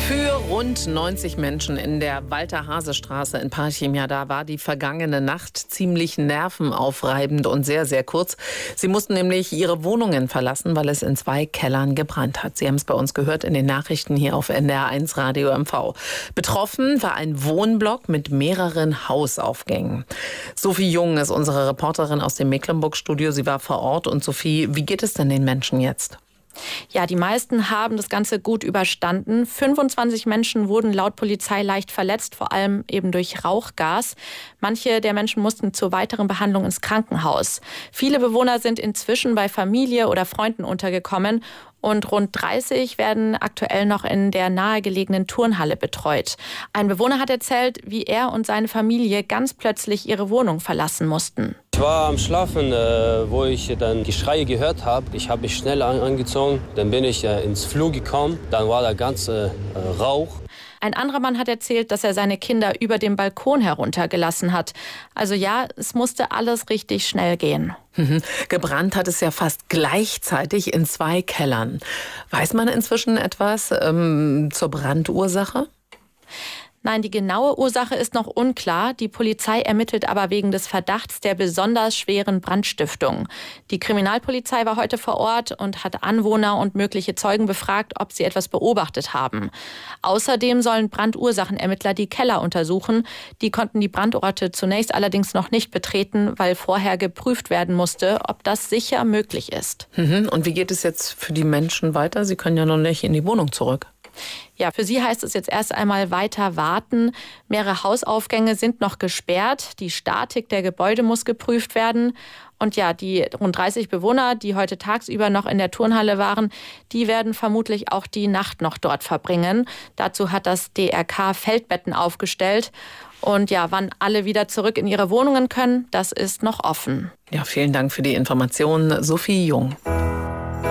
Für rund 90 Menschen in der Walter-Hase-Straße in Parchim, da war die vergangene Nacht ziemlich nervenaufreibend und sehr, sehr kurz. Sie mussten nämlich ihre Wohnungen verlassen, weil es in 2 Kellern gebrannt hat. Sie haben es bei uns gehört in den Nachrichten hier auf NDR1 Radio MV. Betroffen war ein Wohnblock mit mehreren Hausaufgängen. Sophie Jung ist unsere Reporterin aus dem Mecklenburg-Studio. Sie war vor Ort. Und Sophie, wie geht es denn den Menschen jetzt? Ja, die meisten haben das Ganze gut überstanden. 25 Menschen wurden laut Polizei leicht verletzt, vor allem eben durch Rauchgas. Manche der Menschen mussten zur weiteren Behandlung ins Krankenhaus. Viele Bewohner sind inzwischen bei Familie oder Freunden untergekommen. Und rund 30 werden aktuell noch in der nahegelegenen Turnhalle betreut. Ein Bewohner hat erzählt, wie er und seine Familie ganz plötzlich ihre Wohnung verlassen mussten. Ich war am Schlafen, wo ich dann die Schreie gehört habe. Ich habe mich schnell angezogen, dann bin ich ins Flur gekommen, dann war der ganze Rauch. Ein anderer Mann hat erzählt, dass er seine Kinder über den Balkon heruntergelassen hat. Also ja, es musste alles richtig schnell gehen. Gebrannt hat es ja fast gleichzeitig in 2 Kellern. Weiß man inzwischen etwas zur Brandursache? Nein, die genaue Ursache ist noch unklar. Die Polizei ermittelt aber wegen des Verdachts der besonders schweren Brandstiftung. Die Kriminalpolizei war heute vor Ort und hat Anwohner und mögliche Zeugen befragt, ob sie etwas beobachtet haben. Außerdem sollen Brandursachenermittler die Keller untersuchen. Die konnten die Brandorte zunächst allerdings noch nicht betreten, weil vorher geprüft werden musste, ob das sicher möglich ist. Und wie geht es jetzt für die Menschen weiter? Sie können ja noch nicht in die Wohnung zurück. Ja, für sie heißt es jetzt erst einmal weiter warten. Mehrere Hausaufgänge sind noch gesperrt. Die Statik der Gebäude muss geprüft werden. Und ja, die rund 30 Bewohner, die heute tagsüber noch in der Turnhalle waren, die werden vermutlich auch die Nacht noch dort verbringen. Dazu hat das DRK Feldbetten aufgestellt. Und ja, wann alle wieder zurück in ihre Wohnungen können, das ist noch offen. Ja, vielen Dank für die Informationen, Sophie Jung.